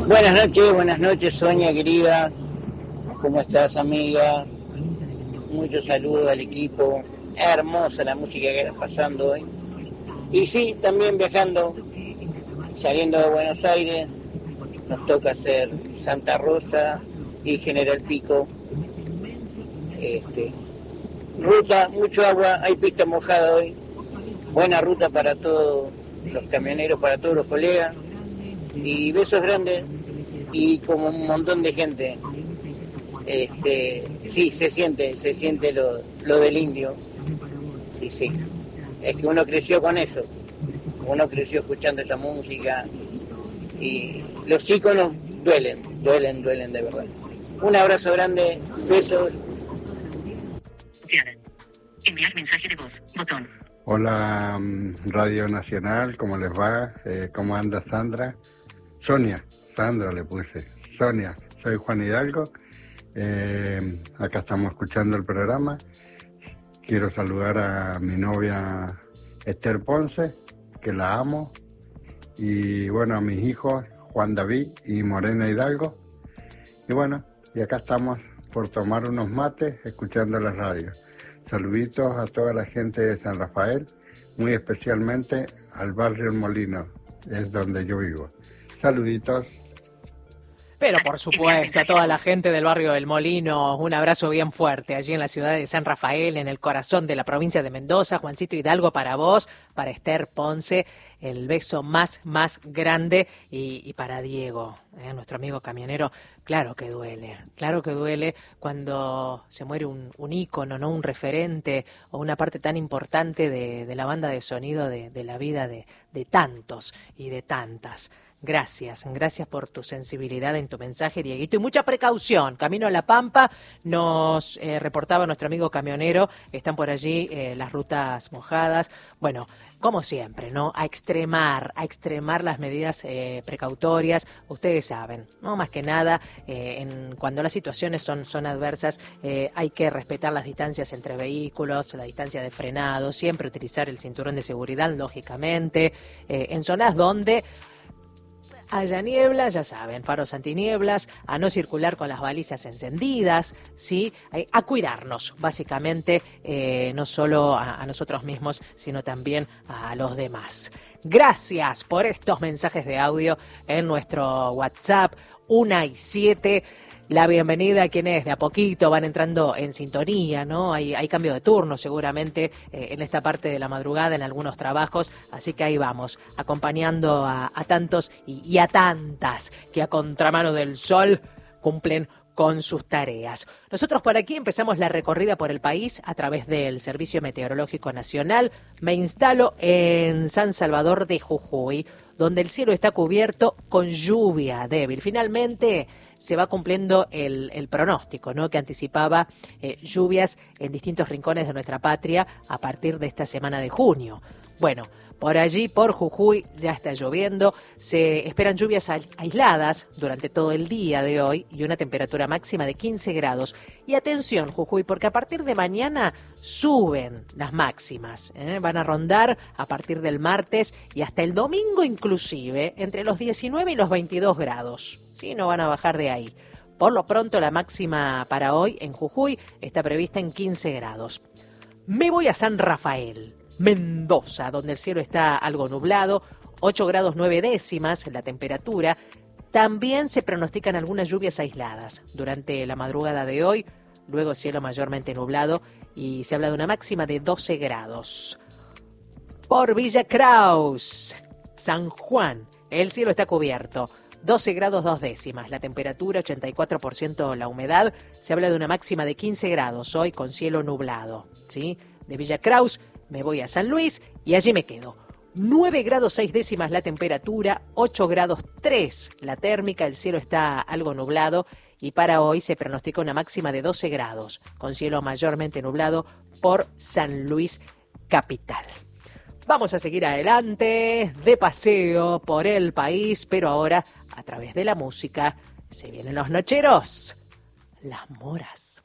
Buenas noches, Sonia querida. ¿Cómo estás, amiga? Muchos saludos al equipo. Hermosa la música que está pasando hoy. Y sí, también viajando, saliendo de Buenos Aires, nos toca hacer Santa Rosa y General Pico. Ruta, mucho agua, hay pista mojada hoy. Buena ruta para todos los camioneros, para todos los colegas. Y besos grandes y como un montón de gente. Sí, se siente lo del indio. Sí. Es que uno creció con eso. Uno creció escuchando esa música. Y los íconos duelen de verdad. Un abrazo grande, besos. Enviar mensaje de voz, botón. Hola, Radio Nacional, ¿cómo les va? ¿Cómo anda Sandra? Sandra le puse. Sonia, soy Juan Hidalgo. Acá estamos escuchando el programa. Quiero saludar a mi novia Esther Ponce, que la amo. Y bueno, a mis hijos Juan David y Morena Hidalgo. Y bueno, y acá estamos por tomar unos mates escuchando la radio. Saluditos a toda la gente de San Rafael, muy especialmente al barrio El Molino, es donde yo vivo. Saluditos. Pero por supuesto, a toda la gente del barrio del Molino, un abrazo bien fuerte allí en la ciudad de San Rafael, en el corazón de la provincia de Mendoza. Juancito Hidalgo, para vos, para Esther Ponce, el beso más grande y para Diego, nuestro amigo camionero. Claro que duele cuando se muere un ícono, ¿no? Un referente o una parte tan importante de la banda de sonido de la vida de tantos y de tantas. Gracias por tu sensibilidad en tu mensaje, Dieguito, y mucha precaución. Camino a La Pampa, nos reportaba nuestro amigo camionero, están por allí las rutas mojadas. Bueno, como siempre, ¿no? A extremar las medidas precautorias. Ustedes saben, ¿no? Más que nada, cuando las situaciones son adversas, hay que respetar las distancias entre vehículos, la distancia de frenado, siempre utilizar el cinturón de seguridad, lógicamente, en zonas donde haya niebla, ya saben, faros antinieblas, a no circular con las balizas encendidas, ¿sí? A cuidarnos, básicamente, no solo a nosotros mismos, sino también a los demás. Gracias por estos mensajes de audio en nuestro WhatsApp 1 y 7. La bienvenida a quienes de a poquito van entrando en sintonía, ¿no? Hay cambio de turno seguramente en esta parte de la madrugada en algunos trabajos, así que ahí vamos, acompañando a tantos y a tantas que a contramano del sol cumplen con sus tareas. Nosotros por aquí empezamos la recorrida por el país a través del Servicio Meteorológico Nacional. Me instalo en San Salvador de Jujuy, donde el cielo está cubierto con lluvia débil. Finalmente se va cumpliendo el pronóstico, ¿no? Que anticipaba lluvias en distintos rincones de nuestra patria a partir de esta semana de junio. Bueno, por allí, por Jujuy, ya está lloviendo. Se esperan lluvias aisladas durante todo el día de hoy y una temperatura máxima de 15 grados. Y atención, Jujuy, porque a partir de mañana suben las máximas. Van a rondar a partir del martes y hasta el domingo inclusive entre los 19 y los 22 grados. ¿Sí? No van a bajar de ahí. Por lo pronto, la máxima para hoy en Jujuy está prevista en 15 grados. Me voy a San Rafael, Mendoza, donde el cielo está algo nublado, 8 grados 9 décimas la temperatura. También se pronostican algunas lluvias aisladas durante la madrugada de hoy, luego cielo mayormente nublado y se habla de una máxima de 12 grados. Por Villa Kraus, San Juan, el cielo está cubierto, 12 grados 2 décimas la temperatura, 84% la humedad, se habla de una máxima de 15 grados hoy con cielo nublado, ¿sí? De Villa Kraus me voy a San Luis y allí me quedo. 9 grados 6 décimas la temperatura, 8 grados 3 la térmica, el cielo está algo nublado y para hoy se pronostica una máxima de 12 grados, con cielo mayormente nublado por San Luis capital. Vamos a seguir adelante, de paseo por el país, pero ahora, a través de la música, se vienen los nocheros, las moras.